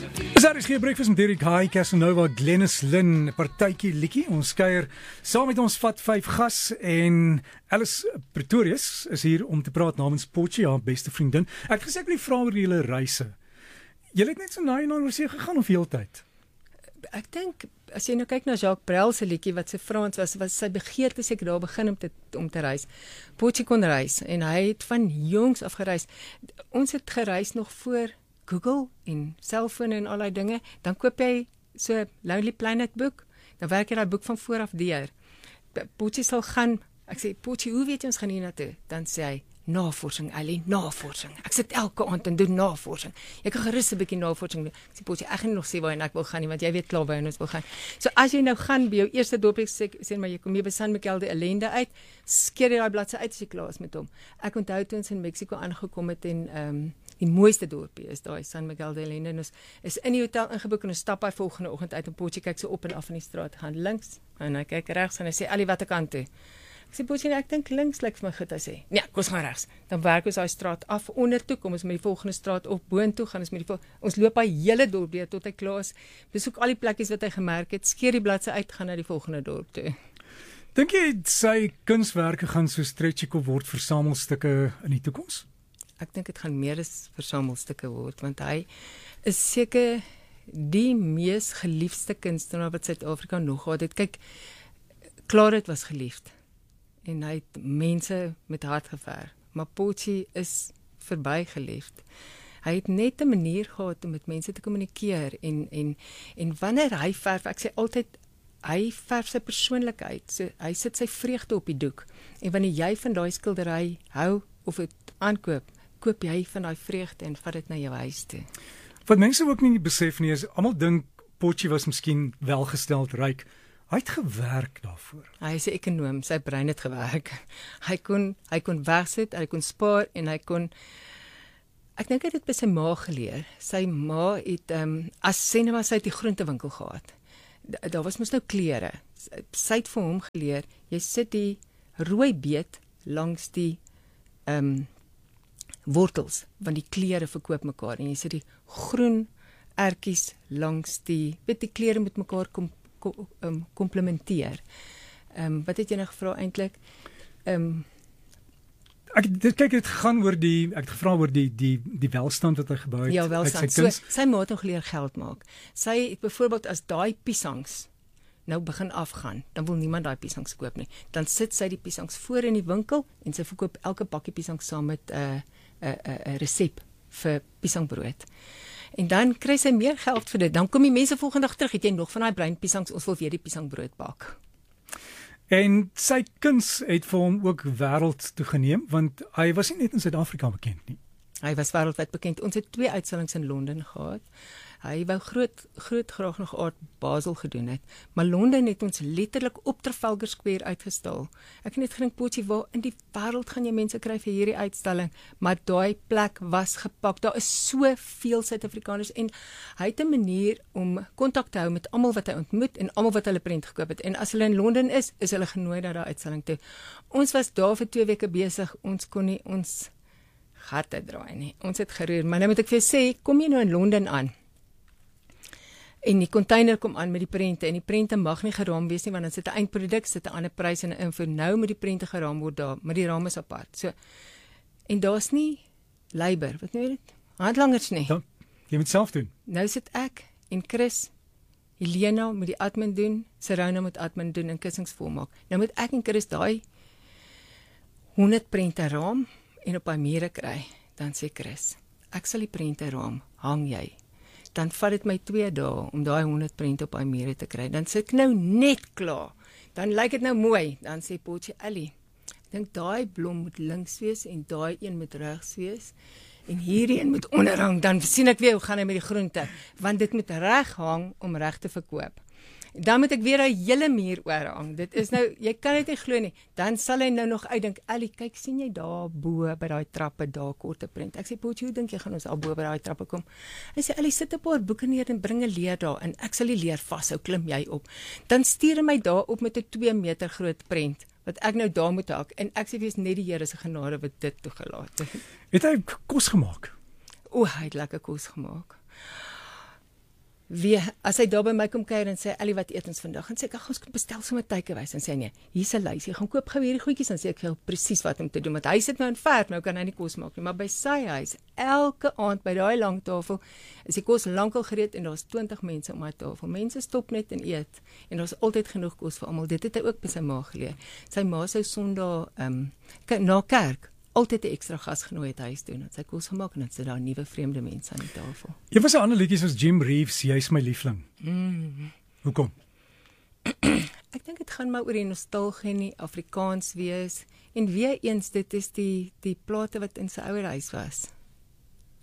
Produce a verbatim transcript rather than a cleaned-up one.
Daar is geen breakfast met Derek Haai, Casanova, Glennis Lynn, partytjie liedjie. Ons kuier saam met ons vat vyf gas en Alice Pretorius is hier om te praat namens Potjie, haar beste vriendin. Ek het gesê ek wil vra oor julle reise. Julle het net so na en na oor see gegaan of heeltyd? Ek dink as jy nou kyk na Jacques Brel se liedjie wat sy Frans was, was sy begeerte seker daar begin om te om te reis. Potjie kon reis en hy het van jongs af gereis. Ons het gereis nog voor Google en selfone en allerlei dinge, dan koop jy so 'n Lonely Planet boek, dan werk jy daai boek van voor af deur. Potjie sal gaan, ek sê, Potjie, hoe weet jy ons gaan hier na toe? Dan sê hy, navorsing, Ellie, navorsing. Ek sit elke aand en doen navorsing. Jy kan gerus 'n bietjie navorsing doen. Ek sê, Potjie, ek gaan nie nog sê waarheen ek wil gaan nie, want jy weet klaar waarheen ons wil gaan. So as jy nou gaan by jou eerste dorp, sê, sê maar jy kom hier by San Miguel de Allende uit, skeer jy daai bladsy uit as jy klaar is met hom. Ek onthou toe ons in Mexico aangekom het en ehm um, die mooiste dorpie is daai San Miguel de Allende en ons is in die hotel ingeboek en ons stap hy volgende oggend uit en Potjie kyk so op en af in die straat, gaan links en hy kyk regs en hy sê, Ellie, watter kant toe? Ek sê, Potjie, ek dink links lyk vir my goed. Hy sê, nee, kom ons gaan regs. Dan werk ons daai straat af onder toe, kom ons met die volgende straat op boontoe, gaan ons met die vol- ons loop hy hele dorp deur tot hy klaar is, besoek al die plekkies wat hy gemerk het, skeer die bladsy uit, gaan na die volgende dorp toe. Dink jy sy kunswerke gaan so Stretchikov word versamelstukke in die toekoms? Ek dink dit gaan meer as versamelstukke word, want hy is seker die mees geliefde kunstenaar wat Suid-Afrika nog gehad het. Kyk, Claret was geliefd en hy het mense met hart geverf, maar Potjie is verby geliefd. Hy het net 'n manier gehad om met mense te kommunikeer en en en wanneer hy verf, ek sê altyd hy verf sy persoonlikheid. So hy sit sy vreugde op die doek. En wanneer jy van daai skildery hou of dit aankoop, koop jy van daai vreugde en vat dit na jou huis toe. Wat mense ook nie besef nie is, almal dink Potjie was miskien welgesteld ryk. Hy het gewerk daarvoor. Hy is 'n ekonoom, sy brein het gewerk. Hy kon hy kon wegsit, hy kon spaar en hy kon ek dink hy het dit by sy ma geleer. Sy ma het ehm um, as sê nou maar sy het die groentewinkel gehad. Da, daar was mos nou klere. Sy het vir hom geleer, jy sit die rooi beet langs die ehm um, wortels, want die kleure verkoop mekaar en jy sit die groen ertjies langs die, weet die kleure met mekaar kom, kom um, komplementeer. Ehm um, wat het jy nou gevra eintlik? Ehm um, Ek dit kyk dit gaan oor die ek het gevra oor die die die welstand wat hy gebou het. Ja, welstand. Sy, So, sy ma het hom geleer geld maak. Sy het byvoorbeeld as daai piesangs nou begin afgaan, dan wil niemand daai piesangs koop nie. Dan sit sy die piesangs voor in die winkel en sy verkoop elke pakkie piesangs saam met 'n uh, 'n uh, 'n uh, resep vir piesangbrood. En dan kry sy meer geld vir dit. Dan kom die mense volgende dag terug, het jy nog van daai bruin piesangs, ons wil weer die piesangbrood bak. En sy kuns het vir hom ook wêreld toe geneem, want hy was nie net in Suid-Afrika bekend nie. Hy was wêreldwyd bekend. Ons het twee uitstallings in Londen gehad. Hy wou groot groot graag nog Art Basel gedoen het, maar Londen het ons letterlik op Trafalgar Square uitgestal. Ek het net gedink, Potjie, waar in die wêreld gaan jy mense kry vir hierdie uitstalling? Maar daai plek was gepak. Daar is soveel Suid-Afrikaners en hy het 'n manier om kontak te hou met almal wat hy ontmoet en almal wat hulle prent gekoop het. En as hulle in Londen is, is hulle genooi na daai uitstalling toe. Ons was daar vir twee weke besig. Ons kon nie ons gatte draai nie. Ons het geroer, maar nou moet ek vir jou sê, kom jy nou in Londen aan? En die container kom aan met die prente en die prente mag nie geraam wees nie, want dan sit 'n eindproduk, sit 'n ander prys en 'n info. Nou moet die prente geraam word daar, maar die raam is apart. So en daar's nie labor, wat nou dit? Handlangers nie. Ja, jy moet self doen. Nou sit ek en Chris, Helena moet die admin doen, Serona moet admin doen en kussings volmaak. Nou moet ek en Chris daai honderd prente raam en op daai mure kry. Dan sê Chris, ek sal die prente raam, hang jy. Dan vat dit my twee dae om daai honderd prente op daai mure te kry. Dan sit ek nou net klaar. Dan lyk dit nou mooi. Dan sê Potjie, Ellie, ek dink daai blom moet links wees en daai een moet regs wees en hierdie een moet onderhang. Dan sien ek weer hoe gaan hy met die groente, want dit moet reg hang om reg te verkoop. Dan moet ek weer 'n hele muur oorhang. Dit is nou, jy kan dit nie glo nie. Dan sal hy nou nog uitdink, Ellie, kyk, sien jy daar bo by daai trappe, daar korte prent. Ek sê, Potjie, hoe dink jy gaan ons al bo by daai trappe kom? Hy sê, Ellie, sit 'n paar boeke neer en bring 'n leer daar in. Ek sal die leer vashou, klim jy op. Dan stuur hy my daar op met 'n twee meter groot prent wat ek nou daar moet hak. En ek sê, wees net die Here se genade wat dit toegelaat het. Het hy kos gemaak? O, hy het lekker kos gemaak. wie as hy daar by my kom kuier en sê, "Ellie, wat eet ons vandag?" En sê ek, "Ag, ons bestel sommer takeaways." En sê nee, hier's 'n lys. Jy gaan koop gou hierdie goedjies, dan sê ek vir jou presies wat om te doen. Want hy sit nou in ver, nou kan hy nie kos maak nie, maar by sy huis, elke aand by daai lang tafel, is die kos lankal gereed en daar's twintig mense om daai tafel. Mense stop net en eet en daar's altyd genoeg kos vir almal. Dit het hy ook by sy ma geleer. Sy ma sou Sondag ehm um, na kerk altyd 'n ekstra gas genooi het huis doen. Het sy kos gemaak en dan sit daar nuwe vreemde mense aan die tafel. Jy was 'n ander liedjie soos Jim Reeves, Jy's my liefling. Mm. Hoekom? Ek dink dit gaan maar oor die nostalgie en die Afrikaans wees en weer eens dit is die die plate wat in sy ouer huis was.